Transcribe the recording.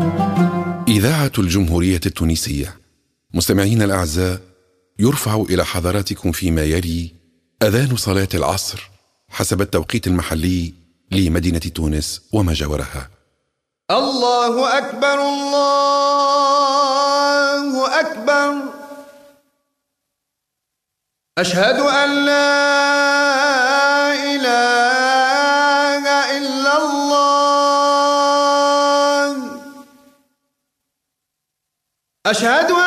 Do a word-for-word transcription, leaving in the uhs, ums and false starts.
إذاعة الجمهورية التونسية. مستمعينا الأعزاء، يرفع إلى حضراتكم فيما يلي أذان صلاة العصر حسب التوقيت المحلي لمدينة تونس وما جاورها. الله أكبر الله أكبر، أشهد أن لا إله إلا الله، أشهد